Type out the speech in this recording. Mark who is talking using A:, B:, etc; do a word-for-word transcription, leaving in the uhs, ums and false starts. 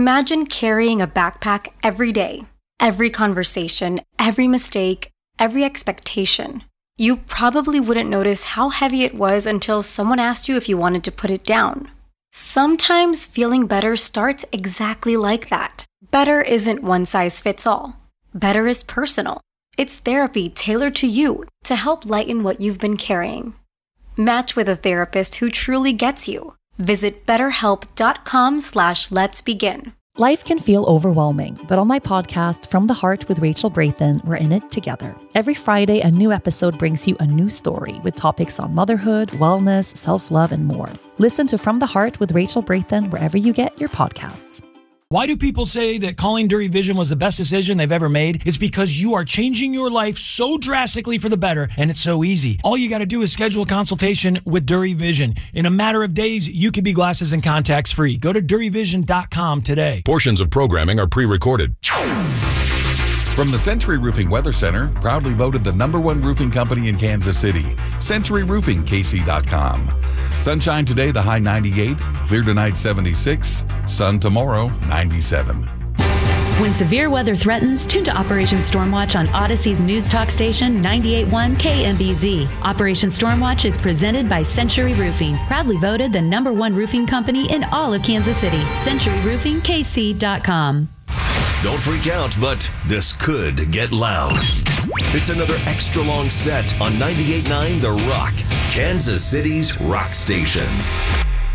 A: Imagine carrying a backpack every day, every conversation, every mistake, every expectation. You probably wouldn't notice how heavy it was until someone asked you if you wanted to put it down. Sometimes feeling better starts exactly like that. Better isn't one size fits all. Better is personal. It's therapy tailored to you to help lighten what you've been carrying. Match with a therapist who truly gets you. Visit betterhelp.com slash let's begin.
B: Life can feel overwhelming, but on my podcast, From the Heart with Rachel Brathen, we're in it together. Every Friday, a new episode brings you a new story with topics on motherhood, wellness, self-love, and more. Listen to From the Heart with Rachel Brathen wherever you get your podcasts.
C: Why do people say that calling Dury Vision was the best decision they've ever made? It's because you are changing your life so drastically for the better, and it's so easy. All you got to do is schedule a consultation with Dury Vision. In a matter of days, you could be glasses and contacts free. Go to dury vision dot com today.
D: Portions of programming are pre-recorded.
E: From the Century Roofing Weather Center, proudly voted the number one roofing company in Kansas City. Century Roofing K C dot com. Sunshine today, the high ninety-eight. Clear tonight, seventy-six. Sun tomorrow, ninety-seven.
F: When severe weather threatens, tune to Operation Stormwatch on Odyssey's news talk station ninety-eight point one K M B Z. Operation Stormwatch is presented by Century Roofing, proudly voted the number one roofing company in all of Kansas City. Century Roofing K C dot com.
D: Don't freak out, but this could get loud. It's another extra long set on ninety-eight point nine The Rock, Kansas City's rock station.